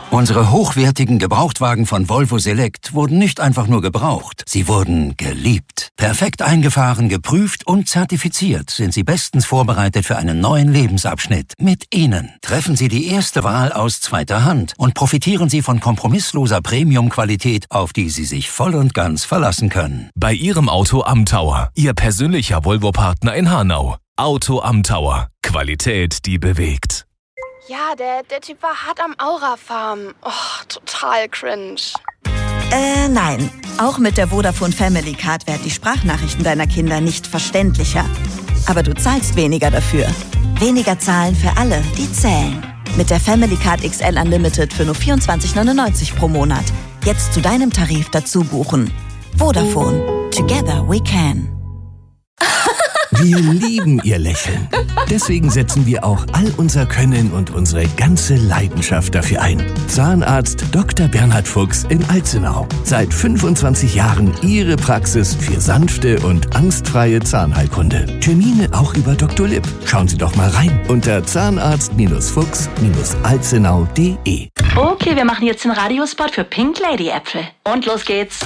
Unsere hochwertigen Gebrauchtwagen von Volvo Select wurden nicht einfach nur gebraucht, sie wurden geliebt. Perfekt eingefahren, geprüft und zertifiziert sind sie bestens vorbereitet für einen neuen Lebensabschnitt. Mit ihnen treffen Sie die erste Wahl aus zweiter Hand und profitieren Sie von kompromissloser Premium-Qualität, auf die Sie sich voll und ganz verlassen können. Bei Ihrem Auto am Tower, Ihr persönlicher Volvo-Partner in Hanau. Auto am Tower. Qualität, die bewegt. Ja, der Typ war hart am Aura-Farm. Oh, total cringe. Nein. Auch mit der Vodafone Family Card werden die Sprachnachrichten deiner Kinder nicht verständlicher. Aber du zahlst weniger dafür. Weniger zahlen für alle, die zählen. Mit der Family Card XL Unlimited für nur 24,99 pro Monat. Jetzt zu deinem Tarif dazu buchen. Vodafone. Together we can. Wir lieben Ihr Lächeln. Deswegen setzen wir auch all unser Können und unsere ganze Leidenschaft dafür ein. Zahnarzt Dr. Bernhard Fuchs in Alzenau. Seit 25 Jahren Ihre Praxis für sanfte und angstfreie Zahnheilkunde. Termine auch über Dr. Lipp. Schauen Sie doch mal rein unter zahnarzt-fuchs-alzenau.de. Okay, wir machen jetzt den Radiospot für Pink Lady Äpfel. Und los geht's.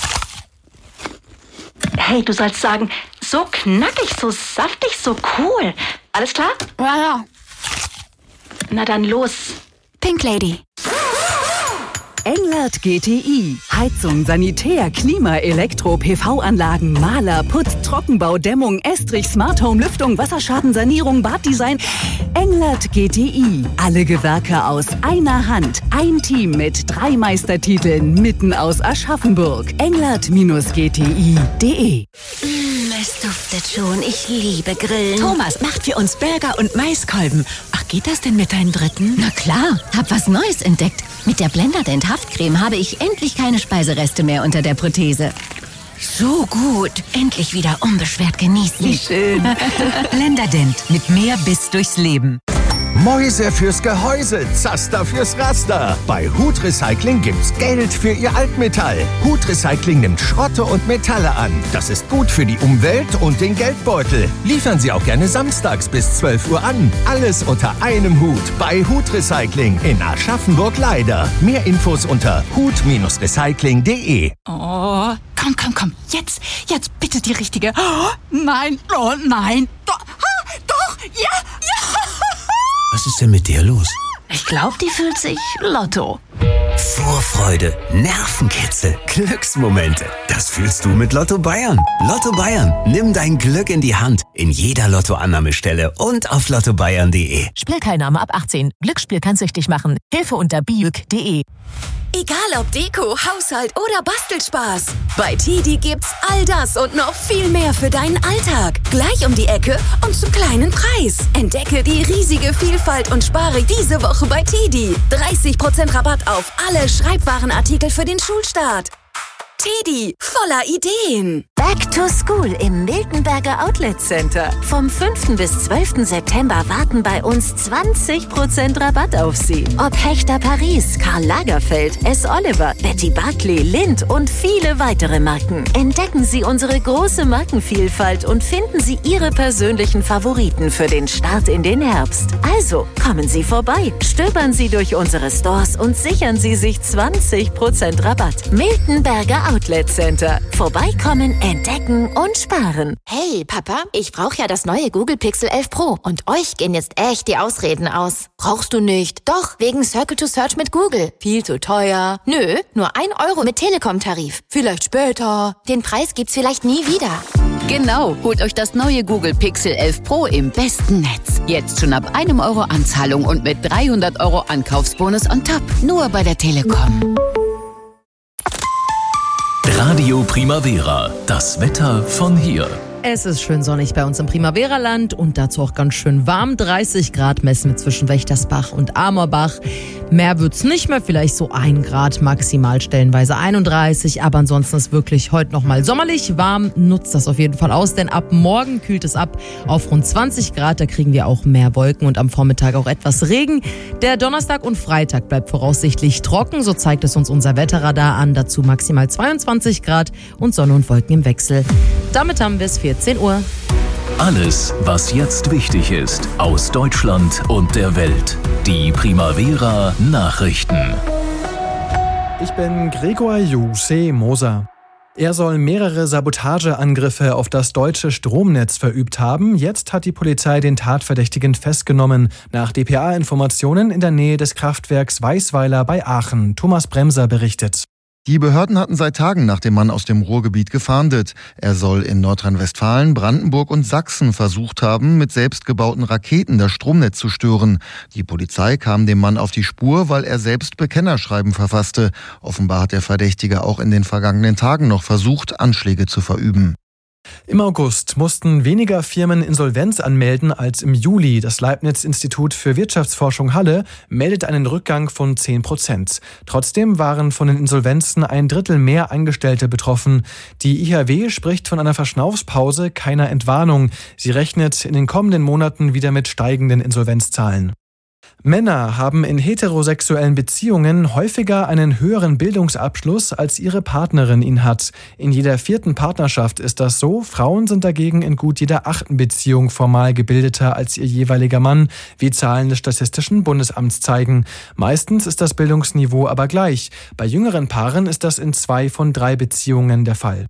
Hey, du sollst sagen, so knackig, so saftig, so cool. Alles klar? Ja. Na dann los. Pink Lady. Englert GTI. Heizung, Sanitär, Klima, Elektro, PV-Anlagen, Maler, Putz, Trockenbau, Dämmung, Estrich, Smart Home, Lüftung, Wasserschadensanierung, Baddesign. Englert GTI. Alle Gewerke aus einer Hand. Ein Team mit 3 Meistertiteln mitten aus Aschaffenburg. Englert-GTI.de. Es duftet schon. Ich liebe Grillen. Thomas macht für uns Burger und Maiskolben. Ach, geht das denn mit deinen Dritten? Na klar, hab was Neues entdeckt. Mit der Blenderdent Haftcreme habe ich endlich keine Speisereste mehr unter der Prothese. So gut. Endlich wieder unbeschwert genießen. Wie schön. Blenderdent. Mit mehr Biss durchs Leben. Mäuse fürs Gehäuse, Zaster fürs Raster. Bei Hut Recycling gibt's Geld für Ihr Altmetall. Hut Recycling nimmt Schrotte und Metalle an. Das ist gut für die Umwelt und den Geldbeutel. Liefern Sie auch gerne samstags bis 12 Uhr an. Alles unter einem Hut bei Hut Recycling in Aschaffenburg-Leider. Mehr Infos unter hut-recycling.de. Oh, komm. Jetzt bitte die richtige. Oh, nein. Doch, ja. Was ist denn mit dir los? Ich glaube, die fühlt sich Lotto. Vorfreude, Nervenkitzel, Glücksmomente. Das fühlst du mit Lotto Bayern. Lotto Bayern, nimm dein Glück in die Hand. In jeder Lottoannahmestelle und auf lottobayern.de. Spielteilnahme ab 18. Glücksspiel kann süchtig machen. Hilfe unter biuk.de. Egal ob Deko, Haushalt oder Bastelspaß. Bei TiDi gibt's all das und noch viel mehr für deinen Alltag. Gleich um die Ecke und zum kleinen Preis. Entdecke die riesige Vielfalt und spare diese Woche bei TiDi. 30% Rabatt auf alle Schreibwarenartikel für den Schulstart. TiDi, voller Ideen. Back to School im Miltenberger Outlet Center. Vom 5. bis 12. September warten bei uns 20% Rabatt auf Sie. Ob Hechter Paris, Karl Lagerfeld, S. Oliver, Betty Barclay, Lindt und viele weitere Marken. Entdecken Sie unsere große Markenvielfalt und finden Sie Ihre persönlichen Favoriten für den Start in den Herbst. Also, kommen Sie vorbei, stöbern Sie durch unsere Stores und sichern Sie sich 20% Rabatt. Miltenberger Outlet Center. Vorbeikommen, entdecken und sparen. Hey, Papa, ich brauche ja das neue Google Pixel 11 Pro. Und euch gehen jetzt echt die Ausreden aus. Brauchst du nicht? Doch, wegen Circle to Search mit Google. Viel zu teuer. Nö, nur 1 Euro mit Telekom-Tarif. Vielleicht später. Den Preis gibt's vielleicht nie wieder. Genau, holt euch das neue Google Pixel 11 Pro im besten Netz. Jetzt schon ab 1 Euro Anzahlung und mit 300 Euro Ankaufsbonus on top. Nur bei der Telekom. Radio Primavera, das Wetter von hier. Es ist schön sonnig bei uns im Primavera-Land und dazu auch ganz schön warm. 30 Grad messen wir zwischen Wächtersbach und Amorbach. Mehr wird's nicht mehr, vielleicht so 1 Grad maximal, stellenweise 31. Aber ansonsten ist wirklich heute nochmal sommerlich warm. Nutzt das auf jeden Fall aus, denn ab morgen kühlt es ab auf rund 20 Grad. Da kriegen wir auch mehr Wolken und am Vormittag auch etwas Regen. Der Donnerstag und Freitag bleibt voraussichtlich trocken, so zeigt es uns unser Wetterradar an. Dazu maximal 22 Grad und Sonne und Wolken im Wechsel. Damit haben wir es 14 Uhr. Alles, was jetzt wichtig ist, aus Deutschland und der Welt. Die Primavera Nachrichten. Ich bin Gregor Juse Moser. Er soll mehrere Sabotageangriffe auf das deutsche Stromnetz verübt haben. Jetzt hat die Polizei den Tatverdächtigen festgenommen. Nach dpa-Informationen in der Nähe des Kraftwerks Weißweiler bei Aachen. Thomas Bremser berichtet. Die Behörden hatten seit Tagen nach dem Mann aus dem Ruhrgebiet gefahndet. Er soll in Nordrhein-Westfalen, Brandenburg und Sachsen versucht haben, mit selbstgebauten Raketen das Stromnetz zu stören. Die Polizei kam dem Mann auf die Spur, weil er selbst Bekennerschreiben verfasste. Offenbar hat der Verdächtige auch in den vergangenen Tagen noch versucht, Anschläge zu verüben. Im August mussten weniger Firmen Insolvenz anmelden als im Juli. Das Leibniz-Institut für Wirtschaftsforschung Halle meldet einen Rückgang von 10%. Trotzdem waren von den Insolvenzen 1/3 mehr Angestellte betroffen. Die IHW spricht von einer Verschnaufspause, keiner Entwarnung. Sie rechnet in den kommenden Monaten wieder mit steigenden Insolvenzzahlen. Männer haben in heterosexuellen Beziehungen häufiger einen höheren Bildungsabschluss, als ihre Partnerin ihn hat. In jeder 4. Partnerschaft ist das so. Frauen sind dagegen in gut jeder 8. Beziehung formal gebildeter als ihr jeweiliger Mann, wie Zahlen des Statistischen Bundesamts zeigen. Meistens ist das Bildungsniveau aber gleich. Bei jüngeren Paaren ist das in 2 von 3 Beziehungen der Fall.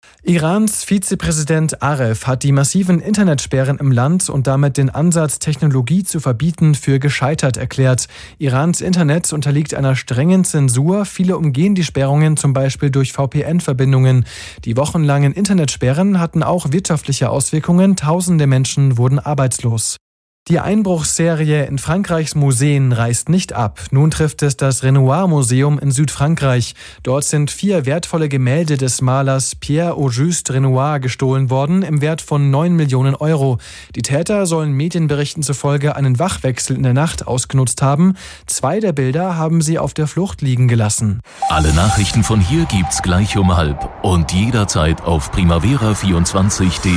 Irans Vizepräsident Aref hat die massiven Internetsperren im Land und damit den Ansatz, Technologie zu verbieten, für gescheitert erklärt. Irans Internet unterliegt einer strengen Zensur. Viele umgehen die Sperrungen zum Beispiel durch VPN-Verbindungen. Die wochenlangen Internetsperren hatten auch wirtschaftliche Auswirkungen. Tausende Menschen wurden arbeitslos. Die Einbruchsserie in Frankreichs Museen reißt nicht ab. Nun trifft es das Renoir-Museum in Südfrankreich. Dort sind 4 wertvolle Gemälde des Malers Pierre-Auguste Renoir gestohlen worden, im Wert von 9 Millionen Euro. Die Täter sollen Medienberichten zufolge einen Wachwechsel in der Nacht ausgenutzt haben. 2 der Bilder haben sie auf der Flucht liegen gelassen. Alle Nachrichten von hier gibt's gleich um 12 und jederzeit auf primavera24.de.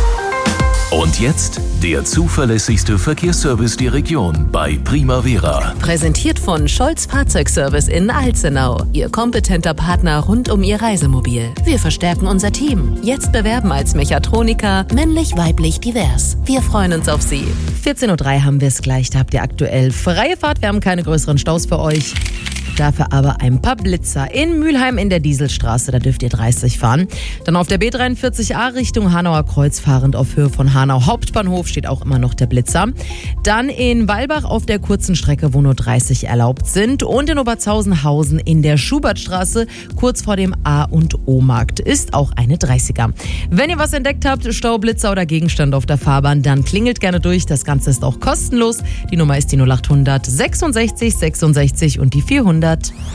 Und jetzt der zuverlässigste Verkehrsservice der Region bei Primavera. Präsentiert von Scholz Fahrzeugservice in Alzenau. Ihr kompetenter Partner rund um Ihr Reisemobil. Wir verstärken unser Team. Jetzt bewerben als Mechatroniker, männlich, weiblich, divers. Wir freuen uns auf Sie. 14.03 Uhr haben wir es gleich. Da habt ihr aktuell freie Fahrt. Wir haben keine größeren Staus für euch. Dafür aber ein paar Blitzer. In Mülheim in der Dieselstraße, da dürft ihr 30 fahren. Dann auf der B43a Richtung Hanauer Kreuz fahrend auf Höhe von Hanau Hauptbahnhof steht auch immer noch der Blitzer. Dann in Walbach auf der kurzen Strecke, wo nur 30 erlaubt sind. Und in Obertshausenhausen in der Schubertstraße, kurz vor dem A&O-Markt, ist auch eine 30er. Wenn ihr was entdeckt habt, Staublitzer oder Gegenstand auf der Fahrbahn, dann klingelt gerne durch. Das Ganze ist auch kostenlos. Die Nummer ist die 0800 66 66 und die 400.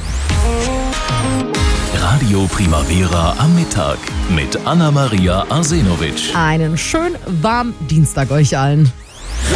Radio Primavera am Mittag mit Anna-Maria Arsenovic. Einen schönen warmen Dienstag euch allen.